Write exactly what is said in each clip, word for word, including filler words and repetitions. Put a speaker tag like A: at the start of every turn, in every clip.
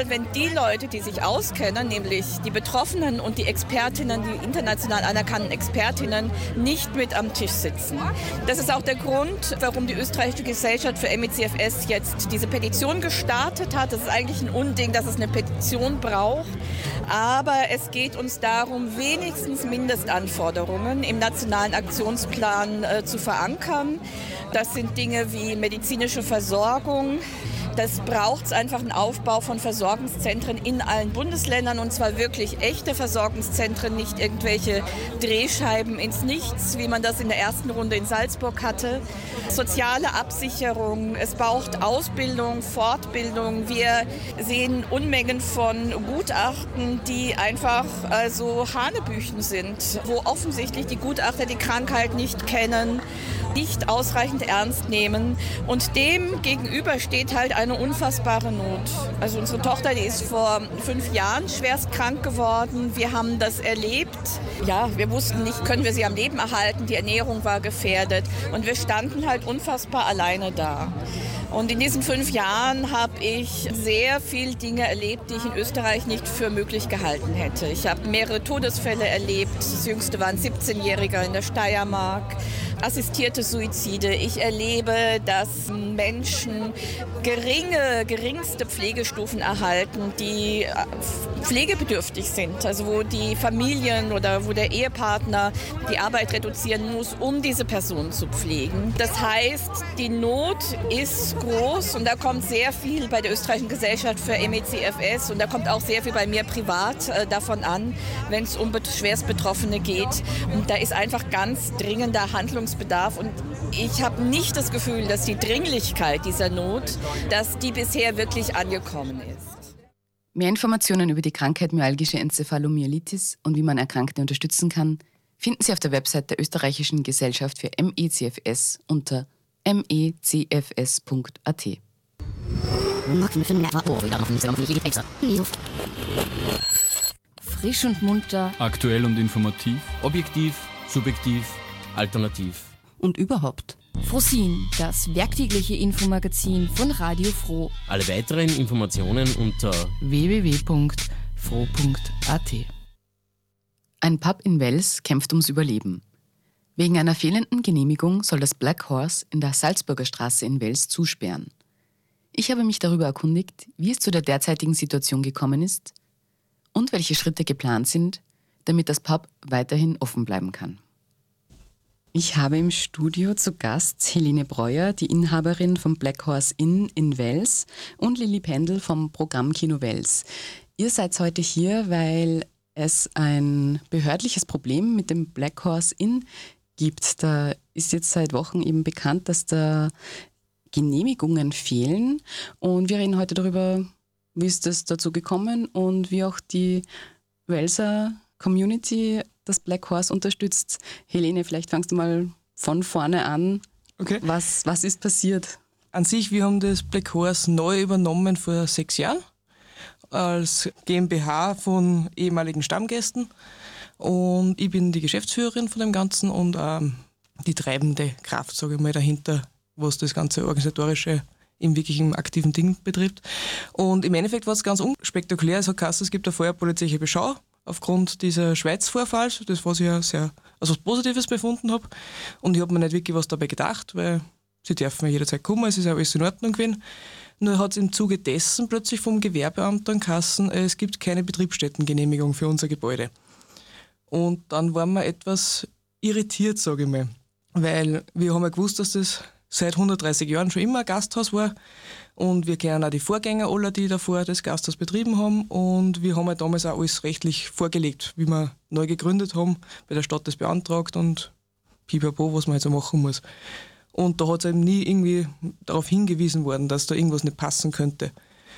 A: Wenn die Leute, die sich auskennen, nämlich die Betroffenen und die Expertinnen, die international anerkannten Expertinnen, nicht mit am Tisch sitzen. Das ist auch der Grund, warum die österreichische Gesellschaft für M E C F S jetzt diese Petition gestartet hat. Das ist eigentlich ein Unding, dass es eine Petition braucht. Aber es geht uns darum, wenigstens Mindestanforderungen im nationalen Aktionsplan äh, zu verankern. Das sind Dinge wie medizinische Versorgung. Das braucht es einfach einen Aufbau von Versorgungszentren in allen Bundesländern und zwar wirklich echte Versorgungszentren, nicht irgendwelche Drehscheiben ins Nichts, wie man das in der ersten Runde in Salzburg hatte. Soziale Absicherung, es braucht Ausbildung, Fortbildung. Wir sehen Unmengen von Gutachten, die einfach also Hanebüchen sind, wo offensichtlich die Gutachter die Krankheit nicht kennen, nicht ausreichend ernst nehmen und dem gegenüber steht halt eine unfassbare Not. Also unsere Tochter, die ist vor fünf Jahren schwerst krank geworden. Wir haben das erlebt. Ja, wir wussten nicht, können wir sie am Leben erhalten. Die Ernährung war gefährdet und wir standen halt unfassbar alleine da. Und in diesen fünf Jahren habe ich sehr viele Dinge erlebt, die ich in Österreich nicht für möglich gehalten hätte. Ich habe mehrere Todesfälle erlebt. Das jüngste war ein siebzehnjähriger in der Steiermark. Assistierte Suizide. Ich erlebe, dass Menschen geringe, geringste Pflegestufen erhalten, die pflegebedürftig sind. Also wo die Familien oder wo der Ehepartner die Arbeit reduzieren muss, um diese Person zu pflegen. Das heißt, die Not ist groß und da kommt sehr viel bei der österreichischen Gesellschaft für M E C F S und da kommt auch sehr viel bei mir privat äh, davon an, wenn es um Schwerstbetroffene geht. Und da ist einfach ganz dringender Handlungsbedarf und ich habe nicht das Gefühl, dass die Dringlichkeit dieser Not, dass die bisher wirklich angekommen ist.
B: Mehr Informationen über die Krankheit myalgische Enzephalomyelitis und wie man Erkrankte unterstützen kann, finden Sie auf der Website der österreichischen Gesellschaft für M E C F S unter m e c f s punkt a t.
C: Frisch und munter.
D: Aktuell und informativ. Objektiv, subjektiv, alternativ.
C: Und überhaupt. Frosin, das werktägliche Infomagazin von Radio Froh.
E: Alle weiteren Informationen unter
B: w w w punkt froh punkt a t. Ein Pub in Wels kämpft ums Überleben. Wegen einer fehlenden Genehmigung soll das Black Horse in der Salzburger Straße in Wels zusperren. Ich habe mich darüber erkundigt, wie es zu der derzeitigen Situation gekommen ist und welche Schritte geplant sind, damit das Pub weiterhin offen bleiben kann. Ich habe im Studio zu Gast Helene Breuer, die Inhaberin vom Black Horse Inn in Wels und Lilly Pendel vom Programm Kino Wels. Ihr seid heute hier, weil es ein behördliches Problem mit dem Black Horse Inn gibt. Da ist jetzt seit Wochen eben bekannt, dass da Genehmigungen fehlen und wir reden heute darüber, wie ist es dazu gekommen und wie auch die Welser Community das Black Horse unterstützt. Helene, vielleicht fangst du mal von vorne an.
F: Okay.
B: Was, was ist passiert?
F: An sich, wir haben das Black Horse neu übernommen vor sechs Jahren als GmbH von ehemaligen Stammgästen und ich bin die Geschäftsführerin von dem Ganzen und ähm, die treibende Kraft, sage ich mal, dahinter, was das ganze Organisatorische im wirklichen aktiven Ding betrifft. Und im Endeffekt war es ganz unspektakulär. Es hat geheißen, es gibt eine feuerpolizeiliche Beschau aufgrund dieser Schweiz-Vorfalls, das was ich ja sehr als was Positives befunden habe. Und ich habe mir nicht wirklich was dabei gedacht, weil sie dürfen ja jederzeit kommen, es ist ja alles in Ordnung gewesen. Nur hat es im Zuge dessen plötzlich vom Gewerbeamt geheißen, es gibt keine Betriebsstättengenehmigung für unser Gebäude. Und dann waren wir etwas irritiert, sage ich mal, weil wir haben ja gewusst, dass das seit hundertdreißig Jahren schon immer ein Gasthaus war und wir kennen auch die Vorgänger aller, die davor das Gasthaus betrieben haben und wir haben ja damals auch alles rechtlich vorgelegt, wie wir neu gegründet haben, bei der Stadt das beantragt und pipapo, was man halt so machen muss. Und da hat es eben nie irgendwie darauf hingewiesen worden, dass da irgendwas nicht passen könnte.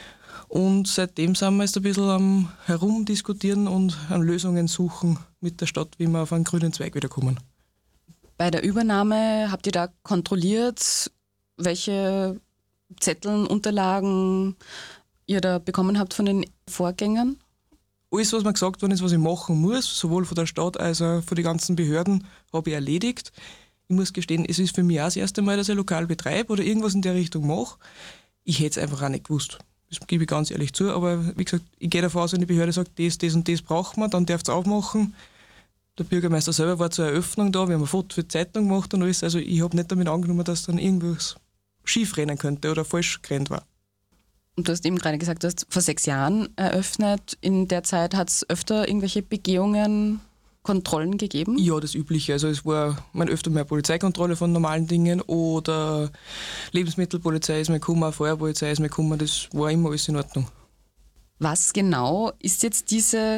F: Und seitdem sind wir jetzt ein bisschen am Herumdiskutieren und an Lösungen suchen mit der Stadt, wie wir auf einen grünen Zweig wiederkommen.
B: Bei der Übernahme habt ihr da kontrolliert, welche Zettel, Unterlagen ihr da bekommen habt von den Vorgängern?
F: Alles, was mir gesagt worden ist, was ich machen muss, sowohl von der Stadt als auch von den ganzen Behörden, habe ich erledigt. Ich muss gestehen, es ist für mich auch das erste Mal, dass ich lokal betreibe oder irgendwas in der Richtung mache. Ich hätte es einfach auch nicht gewusst. Das gebe ich ganz ehrlich zu, aber wie gesagt, ich gehe davon aus, wenn die Behörde sagt, das, das und das braucht man, dann darf es aufmachen. Der Bürgermeister selber war zur Eröffnung da, wir haben ein Foto für die Zeitung gemacht und alles. Also ich habe nicht damit angenommen, dass dann irgendwas schief rennen könnte oder falsch gerannt war.
B: Und du hast eben gerade gesagt, du hast vor sechs Jahren eröffnet. In der Zeit hat es öfter irgendwelche Begehungen, Kontrollen gegeben?
F: Ja, das Übliche. Also es war man öfter mehr Polizeikontrolle von normalen Dingen oder Lebensmittelpolizei ist mir gekommen, auch Feuerpolizei ist mir gekommen. Das war immer alles in Ordnung.
B: Was genau ist jetzt diese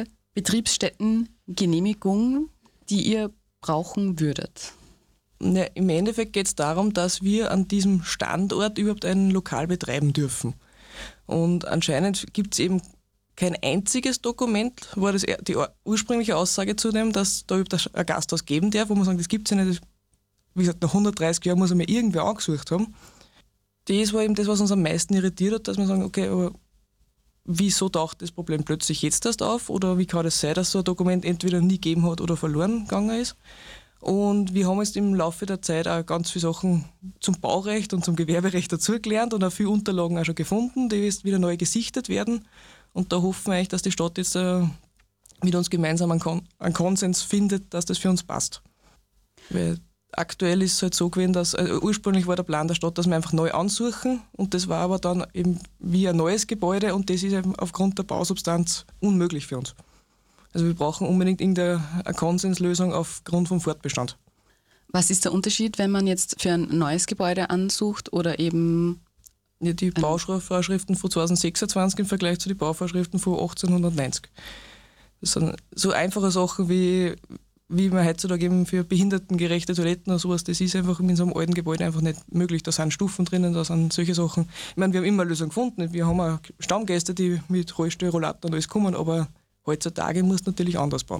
B: Betriebsstättengenehmigung, die ihr brauchen würdet?
F: Ja, im Endeffekt geht es darum, dass wir an diesem Standort überhaupt ein Lokal betreiben dürfen. Und anscheinend gibt es eben kein einziges Dokument, war das die ursprüngliche Aussage zu dem, dass da überhaupt ein Gasthaus geben darf, wo man sagt, das gibt es ja nicht. Wie gesagt, nach hundertdreißig Jahren muss er mir irgendwer angesucht haben. Das war eben das, was uns am meisten irritiert hat, dass wir sagen, okay, aber wieso taucht das Problem plötzlich jetzt erst auf? Oder wie kann es sein, dass so ein Dokument entweder nie gegeben hat oder verloren gegangen ist? Und wir haben jetzt im Laufe der Zeit auch ganz viele Sachen zum Baurecht und zum Gewerberecht dazugelernt und auch viele Unterlagen auch schon gefunden, die jetzt wieder neu gesichtet werden. Und da hoffen wir eigentlich, dass die Stadt jetzt äh, mit uns gemeinsam einen, Kon- einen Konsens findet, dass das für uns passt. Weil aktuell ist es halt so gewesen, dass also ursprünglich war der Plan der Stadt, dass wir einfach neu ansuchen und das war aber dann eben wie ein neues Gebäude und das ist eben aufgrund der Bausubstanz unmöglich für uns. Also wir brauchen unbedingt irgendeine Konsenslösung aufgrund vom Fortbestand.
B: Was ist der Unterschied, wenn man jetzt für ein neues Gebäude ansucht oder eben...
F: Ja, die Bauvorschriften von zweitausendsechsundzwanzig im Vergleich zu den Bauvorschriften von achtzehnhundertneunzig. Das sind so einfache Sachen wie, wie man heutzutage eben für behindertengerechte Toiletten oder sowas, das ist einfach in so einem alten Gebäude einfach nicht möglich. Da sind Stufen drinnen, da sind solche Sachen. Ich meine, wir haben immer eine Lösung gefunden. Wir haben auch Stammgäste, die mit Rollstuhl, Rollator und alles kommen, aber heutzutage muss es natürlich anders bauen.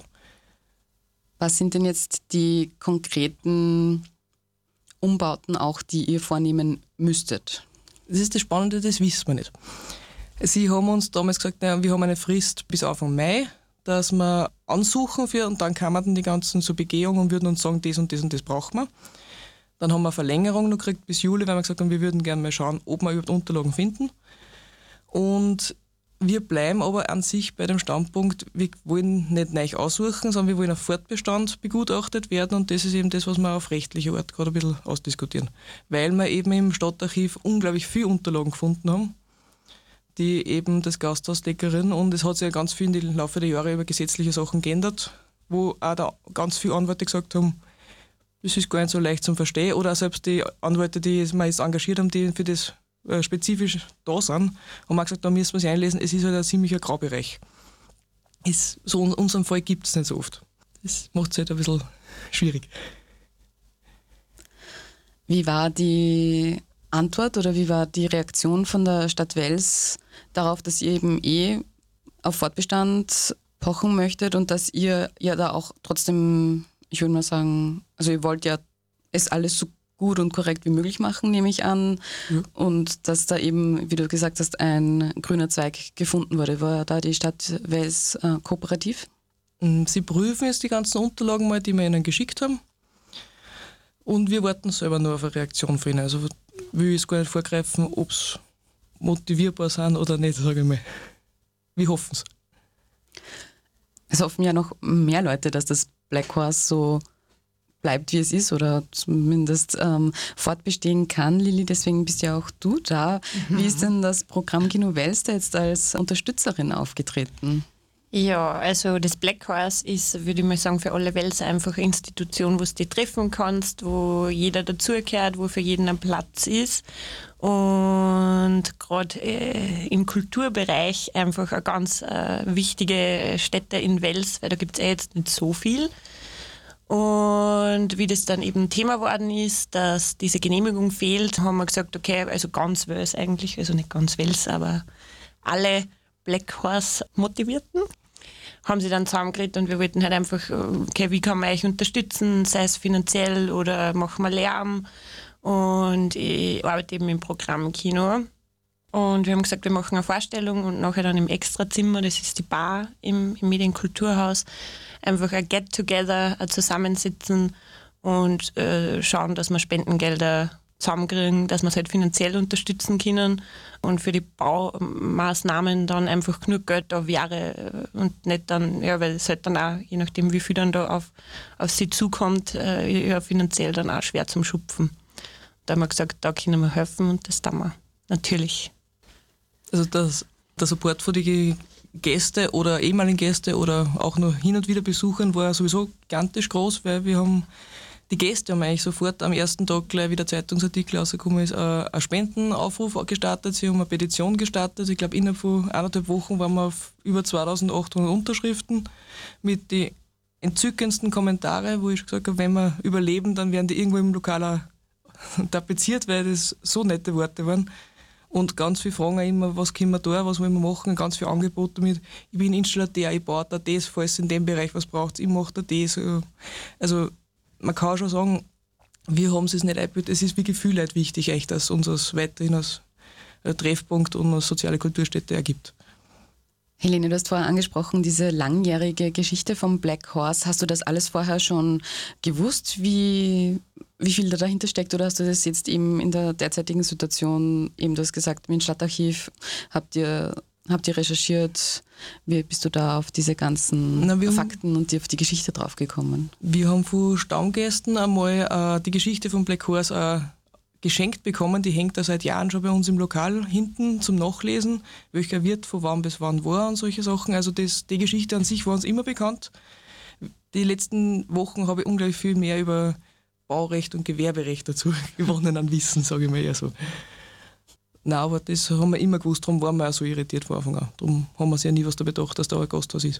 B: Was sind denn jetzt die konkreten Umbauten auch, die ihr vornehmen müsstet?
F: Das ist das Spannende, das wissen wir nicht. Sie haben uns damals gesagt, naja, wir haben eine Frist bis Anfang Mai, dass wir ansuchen für und dann kamen dann die ganzen so Begehungen und würden uns sagen, das und das und das brauchen wir. Dann haben wir eine Verlängerung noch gekriegt bis Juli, weil wir gesagt haben, wir würden gerne mal schauen, ob wir überhaupt Unterlagen finden. Und wir bleiben aber an sich bei dem Standpunkt, wir wollen nicht neu aussuchen, sondern wir wollen auf Fortbestand begutachtet werden und das ist eben das, was wir auf rechtlicher Art gerade ein bisschen ausdiskutieren. Weil wir eben im Stadtarchiv unglaublich viele Unterlagen gefunden haben, die eben das Gasthaus deklarieren und es hat sich ja ganz viel im Laufe der Jahre über gesetzliche Sachen geändert, wo auch da ganz viele Anwälte gesagt haben, das ist gar nicht so leicht zum Verstehen oder auch selbst die Anwälte, die wir jetzt engagiert haben, die für das spezifisch da sind, haben wir gesagt, da müssen wir sich einlesen, es ist halt ein ziemlicher Graubereich. Ist, so in unserem Fall gibt es nicht so oft. Das macht es halt ein bisschen schwierig.
B: Wie war die Antwort oder wie war die Reaktion von der Stadt Wels darauf, dass ihr eben eh auf Fortbestand pochen möchtet und dass ihr ja da auch trotzdem, ich würde mal sagen, also ihr wollt ja es alles so gut und korrekt wie möglich machen, nehme ich an. Ja. Und dass da eben, wie du gesagt hast, ein grüner Zweig gefunden wurde. War da die Stadt Wels äh, kooperativ?
F: Sie prüfen jetzt die ganzen Unterlagen mal, die wir ihnen geschickt haben. Und wir warten selber nur auf eine Reaktion von ihnen. Also will ich es gar nicht vorgreifen, ob sie motivierbar sind oder nicht, sage ich mal. Wir hoffen es.
B: Es hoffen ja noch mehr Leute, dass das Black Horse so bleibt, wie es ist oder zumindest ähm, fortbestehen kann. Lilly, deswegen bist ja auch du da. Mhm. Wie ist denn das Programm Kino Wels da jetzt als Unterstützerin aufgetreten?
G: Ja, also das Black Horse ist, würde ich mal sagen, für alle Wels einfach eine Institution, wo du dich treffen kannst, wo jeder dazugehört, wo für jeden ein Platz ist und gerade äh, im Kulturbereich einfach eine ganz äh, wichtige Stätte in Wels, weil da gibt es eh jetzt nicht so viel. Und wie das dann eben Thema geworden ist, dass diese Genehmigung fehlt, haben wir gesagt, okay, also ganz Wels eigentlich, also nicht ganz Wels, aber alle Black Horse Motivierten haben sie dann zusammengeredet und wir wollten halt einfach, okay, wie kann man euch unterstützen, sei es finanziell oder machen wir Lärm. Und ich arbeite eben im Programm Kino. Und wir haben gesagt, wir machen eine Vorstellung und nachher dann im Extrazimmer, das ist die Bar im, im Medienkulturhaus, einfach ein Get-Together, ein Zusammensitzen und äh, schauen, dass wir Spendengelder zusammenkriegen, dass wir es halt finanziell unterstützen können und für die Baumaßnahmen dann einfach genug Geld da wäre und nicht dann, ja, weil es halt dann auch, je nachdem wie viel dann da auf, auf sie zukommt, äh, ja, finanziell dann auch schwer zum Schupfen. Da haben wir gesagt, da können wir helfen und das tun wir natürlich.
F: Also das, der Support von den Gästen oder ehemaligen Gäste oder auch nur hin und wieder Besuchern war sowieso gigantisch groß, weil wir haben die Gäste haben eigentlich sofort am ersten Tag gleich wieder Zeitungsartikel rausgekommen ist, ein Spendenaufruf gestartet, sie haben eine Petition gestartet. Ich glaube, innerhalb von eineinhalb Wochen waren wir auf über zweitausendachthundert Unterschriften mit den entzückendsten Kommentaren, wo ich gesagt habe, wenn wir überleben, dann werden die irgendwo im Lokal auch tapeziert, weil das so nette Worte waren. Und ganz viele fragen auch immer, was können wir da, was wollen wir machen, ganz viele Angebote mit, ich bin Installateur, ich baue da das, falls in dem Bereich was braucht, ich mache da das. Also man kann schon sagen, wir haben es nicht eingebildet, es ist wirklich viel Leute wichtig, echt, dass uns das weiterhin als Treffpunkt und als soziale Kulturstätte ergibt.
B: Helene, du hast vorher angesprochen, diese langjährige Geschichte vom Black Horse. Hast du das alles vorher schon gewusst, wie, wie viel da dahinter steckt? Oder hast du das jetzt eben in der derzeitigen Situation, eben du hast gesagt, mit dem Stadtarchiv, habt ihr, habt ihr recherchiert? Wie bist du da auf diese ganzen Na, Fakten haben, und die, auf die Geschichte draufgekommen?
F: Wir haben von Stammgästen einmal äh, die Geschichte vom Black Horse äh, geschenkt bekommen. Die hängt da seit Jahren schon bei uns im Lokal hinten zum Nachlesen, welcher Wirt von wann bis wann war und solche Sachen. Also das, die Geschichte an sich war uns immer bekannt. Die letzten Wochen habe ich unglaublich viel mehr über Baurecht und Gewerberecht dazu gewonnen an Wissen, sage ich mal eher so. Nein, aber das haben wir immer gewusst, darum waren wir auch so irritiert von Anfang an. Darum haben wir sich ja nie was da bedacht, dass da ein Gasthaus ist.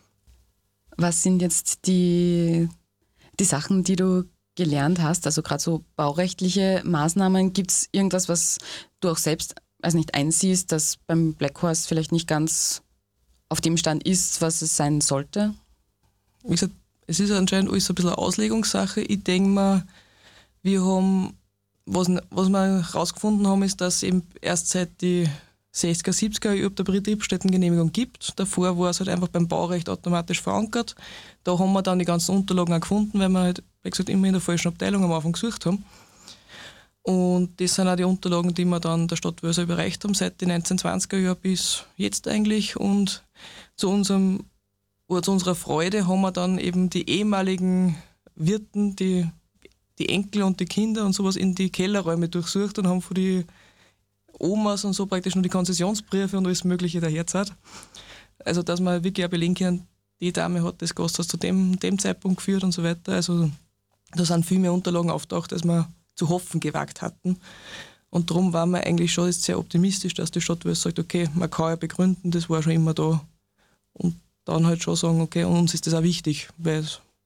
B: Was sind jetzt die, die Sachen, die du gelernt hast, also gerade so baurechtliche Maßnahmen? Gibt es irgendwas, was du auch selbst als nicht einsiehst, dass beim Black Horse vielleicht nicht ganz auf dem Stand ist, was es sein sollte?
F: Wie gesagt, es ist anscheinend alles ein bisschen eine Auslegungssache. Ich denke mal, wir haben Was, was wir herausgefunden haben, ist, dass es eben erst seit die sechziger, siebziger Jahre der Betriebsstättengenehmigung gibt. Davor war es halt einfach beim Baurecht automatisch verankert. Da haben wir dann die ganzen Unterlagen auch gefunden, weil wir halt, wie gesagt, immer in der falschen Abteilung am Anfang gesucht haben. Und das sind auch die Unterlagen, die wir dann der Stadt Wels überreicht haben, seit den neunzehnhundertzwanziger Jahren bis jetzt eigentlich. Und zu, unserem, oder zu unserer Freude haben wir dann eben die ehemaligen Wirten, die die Enkel und die Kinder und sowas in die Kellerräume durchsucht und haben von die Omas und so praktisch nur die Konzessionsbriefe und alles Mögliche daherzahlt. Also, dass man wirklich auch belegen kann, die Dame hat das Gasthaus zu dem, dem Zeitpunkt geführt und so weiter. Also, da sind viel mehr Unterlagen auftaucht, als wir zu hoffen gewagt hatten. Und darum waren wir eigentlich schon sehr optimistisch, dass die Stadt Wels sagt, okay, man kann ja begründen, das war schon immer da. Und dann halt schon sagen, okay, und uns ist das auch wichtig, weil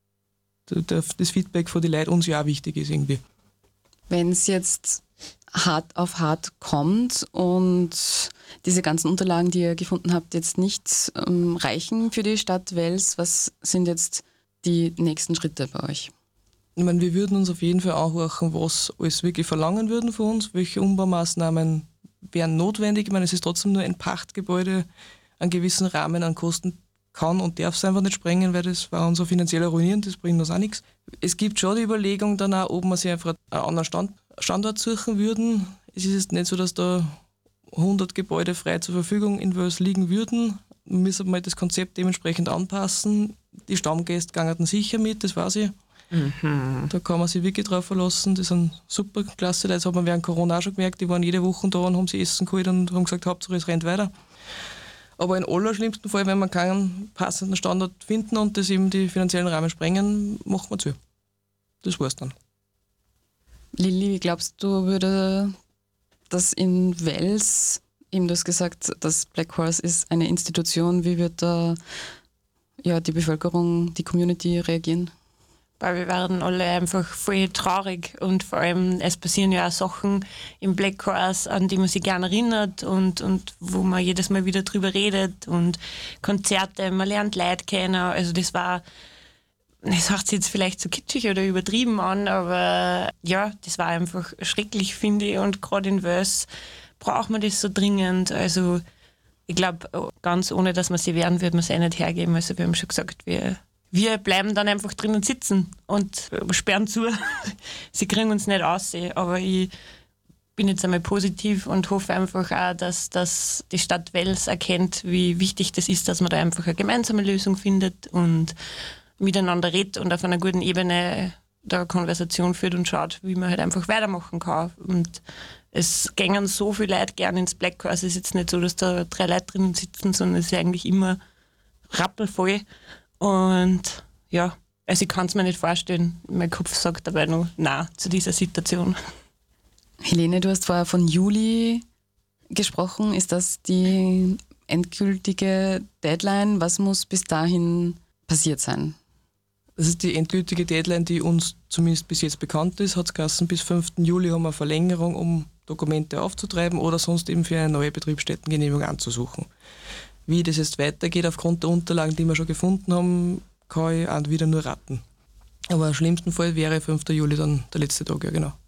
F: das Feedback von den Leuten uns ja auch wichtig ist irgendwie.
B: Wenn es jetzt hart auf hart kommt und diese ganzen Unterlagen, die ihr gefunden habt, jetzt nicht ähm, reichen für die Stadt Wels, was sind jetzt die nächsten Schritte bei euch?
F: Ich meine, wir würden uns auf jeden Fall anhören, was alles wirklich verlangen würden von uns, welche Umbaumaßnahmen wären notwendig. Ich meine, es ist trotzdem nur ein Pachtgebäude, einen gewissen Rahmen an Kosten kann und darf es einfach nicht sprengen, weil das war unser finanzieller Ruinieren, das bringt uns auch nichts. Es gibt schon die Überlegung dann auch, ob wir sich einfach einen anderen Stand, Standort suchen würden. Es ist jetzt nicht so, dass da hundert Gebäude frei zur Verfügung in Wels liegen würden. Wir müssen mal das Konzept dementsprechend anpassen. Die Stammgäste gingen sicher mit, das weiß ich. Mhm. Da kann man sich wirklich drauf verlassen. Das sind super klasse Leute. Das hat man während Corona auch schon gemerkt. Die waren jede Woche da und haben sie Essen geholt und haben gesagt, Hauptsache es rennt weiter. Aber im allerschlimmsten Fall, wenn wir keinen passenden Standort finden und das eben die finanziellen Rahmen sprengen, machen wir zu. Das war's dann.
B: Lilly, wie glaubst du, würde das in Wels, eben du hast gesagt, das Black Horse ist eine Institution, wie wird da ja, die Bevölkerung, die Community reagieren?
G: Weil wir werden alle einfach voll traurig und vor allem, es passieren ja auch Sachen im Black Horse, an die man sich gerne erinnert und, und wo man jedes Mal wieder drüber redet und Konzerte, man lernt Leute kennen, also das war, das hört sich jetzt vielleicht so kitschig oder übertrieben an, aber ja, das war einfach schrecklich, finde ich, und gerade in Wels braucht man das so dringend, also ich glaube, ganz ohne, dass man sie wehren, würde man es eh nicht hergeben, also wir haben schon gesagt, wir wir bleiben dann einfach drinnen sitzen und sperren zu. Sie kriegen uns nicht aussehen, aber ich bin jetzt einmal positiv und hoffe einfach auch, dass, dass die Stadt Wels erkennt, wie wichtig das ist, dass man da einfach eine gemeinsame Lösung findet und miteinander redet und auf einer guten Ebene da eine Konversation führt und schaut, wie man halt einfach weitermachen kann. Und es gängen so viele Leute gerne ins Black Horse. Es ist jetzt nicht so, dass da drei Leute drinnen sitzen, sondern es ist eigentlich immer rappelvoll. Und ja, also ich kann es mir nicht vorstellen. Mein Kopf sagt dabei noch nein zu dieser Situation.
B: Helene, du hast vorher von Juli gesprochen. Ist das die endgültige Deadline? Was muss bis dahin passiert sein?
F: Das ist die endgültige Deadline, die uns zumindest bis jetzt bekannt ist. Hat es geheißen, bis fünften Juli haben wir eine Verlängerung, um Dokumente aufzutreiben oder sonst eben für eine neue Betriebsstättengenehmigung anzusuchen. Wie das jetzt weitergeht aufgrund der Unterlagen, die wir schon gefunden haben, kann ich auch wieder nur raten. Aber im schlimmsten Fall wäre fünften Juli dann der letzte Tag, ja genau.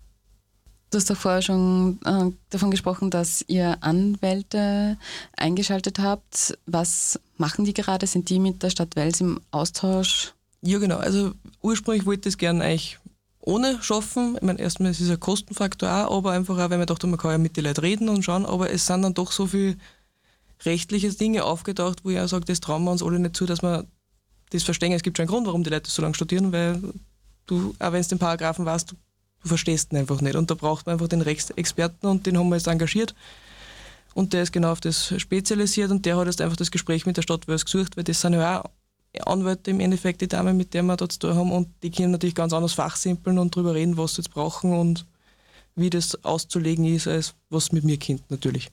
B: Du hast doch vorher schon äh, davon gesprochen, dass ihr Anwälte eingeschaltet habt. Was machen die gerade? Sind die mit der Stadt Wels im Austausch?
F: Ja genau, also ursprünglich wollte ich es gerne eigentlich ohne schaffen. Ich meine, erstmal ist es ein Kostenfaktor auch, aber einfach auch, weil man dachte, man kann ja mit den Leuten reden und schauen, aber es sind dann doch so viele rechtliche Dinge aufgetaucht, wo ich auch sage, das trauen wir uns alle nicht zu, dass wir das verstehen. Es gibt schon einen Grund, warum die Leute so lange studieren, weil du, auch wenn du den Paragraphen weißt, du Du verstehst ihn einfach nicht. Und da braucht man einfach den Rechtsexperten und den haben wir jetzt engagiert. Und der ist genau auf das spezialisiert und der hat jetzt einfach das Gespräch mit der Stadt Wels gesucht, weil das sind ja auch Anwälte im Endeffekt, die Damen, mit denen wir da zu tun haben und die können natürlich ganz anders fachsimpeln und darüber reden, was sie jetzt brauchen und wie das auszulegen ist, als was mit mir kommt natürlich.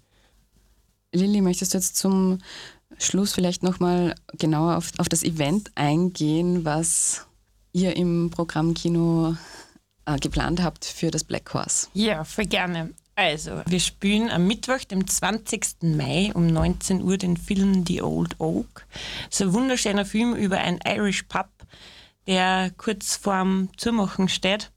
B: Lilly, möchtest du jetzt zum Schluss vielleicht nochmal genauer auf, auf das Event eingehen, was ihr im Programmkino geplant habt für das Black Horse?
G: Ja, voll gerne. Also, wir spielen am Mittwoch, dem zwanzigsten Mai um neunzehn Uhr den Film The Old Oak. Das ist ein wunderschöner Film über einen Irish Pub, der kurz vorm Zumachen steht.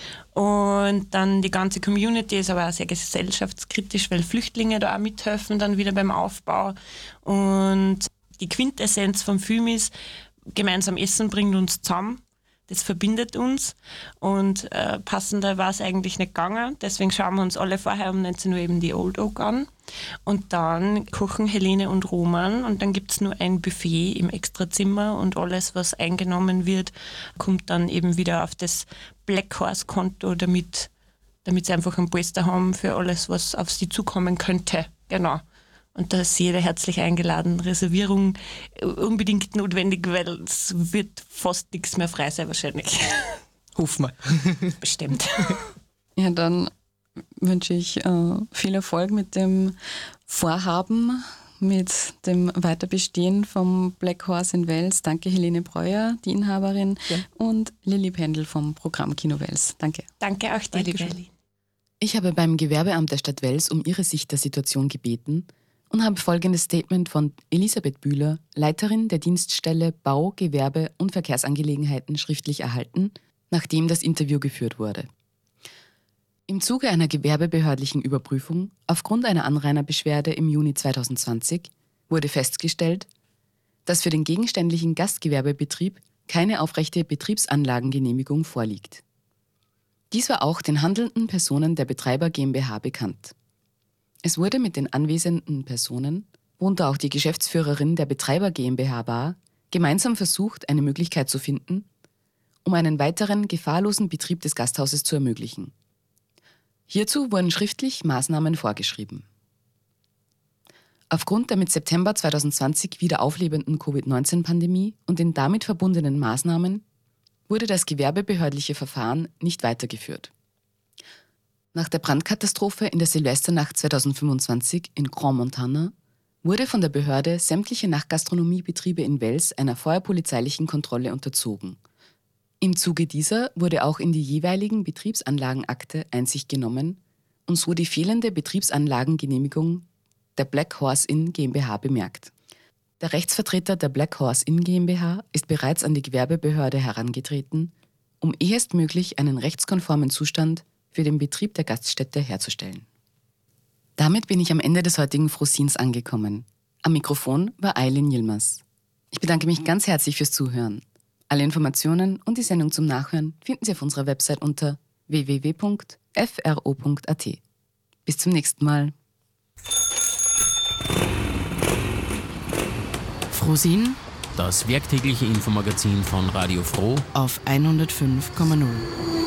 G: Und dann die ganze Community ist aber auch sehr gesellschaftskritisch, weil Flüchtlinge da auch mithelfen dann wieder beim Aufbau. Und die Quintessenz vom Film ist, gemeinsam Essen bringt uns zusammen. Das verbindet uns und äh, passender war es eigentlich nicht gegangen. Deswegen schauen wir uns alle vorher um neunzehn Uhr eben die Old Oak an. Und dann kochen Helene und Roman und dann gibt es nur ein Buffet im Extrazimmer und alles, was eingenommen wird, kommt dann eben wieder auf das Black Horse Konto, damit, damit sie einfach einen Polster haben für alles, was auf sie zukommen könnte. Genau. Und da ist jeder herzlich eingeladen. Reservierung unbedingt notwendig, weil es wird fast nichts mehr frei sein wahrscheinlich.
F: Hoffen wir.
G: Bestimmt.
B: Ja, dann wünsche ich äh, viel Erfolg mit dem Vorhaben, mit dem Weiterbestehen vom Black Horse in Wels. Danke Helene Breuer, die Inhaberin, ja. Und Lilly Pendl vom Programmkino Wels. Danke.
G: Danke auch dir, liebe Elli.
B: Ich habe beim Gewerbeamt der Stadt Wels um ihre Sicht der Situation gebeten und habe folgendes Statement von Elisabeth Bühler, Leiterin der Dienststelle Bau, Gewerbe und Verkehrsangelegenheiten, schriftlich erhalten, nachdem das Interview geführt wurde. Im Zuge einer gewerbebehördlichen Überprüfung aufgrund einer Anrainerbeschwerde im Juni zweitausendzwanzig wurde festgestellt, dass für den gegenständlichen Gastgewerbebetrieb keine aufrechte Betriebsanlagengenehmigung vorliegt. Dies war auch den handelnden Personen der Betreiber GmbH bekannt. Es wurde mit den anwesenden Personen, worunter auch die Geschäftsführerin der Betreiber GmbH war, gemeinsam versucht, eine Möglichkeit zu finden, um einen weiteren gefahrlosen Betrieb des Gasthauses zu ermöglichen. Hierzu wurden schriftlich Maßnahmen vorgeschrieben. Aufgrund der mit September zweitausendzwanzig wieder auflebenden Covid neunzehn Pandemie und den damit verbundenen Maßnahmen wurde das gewerbebehördliche Verfahren nicht weitergeführt. Nach der Brandkatastrophe in der Silvesternacht zweitausendfünfundzwanzig in Grand Montana wurde von der Behörde sämtliche Nachtgastronomiebetriebe in Wels einer vorpolizeilichen Kontrolle unterzogen. Im Zuge dieser wurde auch in die jeweiligen Betriebsanlagenakte Einsicht genommen und so die fehlende Betriebsanlagengenehmigung der Black Horse Inn GmbH bemerkt. Der Rechtsvertreter der Black Horse Inn GmbH ist bereits an die Gewerbebehörde herangetreten, um ehestmöglich einen rechtskonformen Zustand für den Betrieb der Gaststätte herzustellen. Damit bin ich am Ende des heutigen Frosins angekommen. Am Mikrofon war Eileen Yilmaz. Ich bedanke mich ganz herzlich fürs Zuhören. Alle Informationen und die Sendung zum Nachhören finden Sie auf unserer Website unter w w w punkt f r o punkt a t. Bis zum nächsten Mal.
C: Frosin,
E: Das werktägliche Infomagazin von Radio Froh
C: auf hundertfünf Komma null.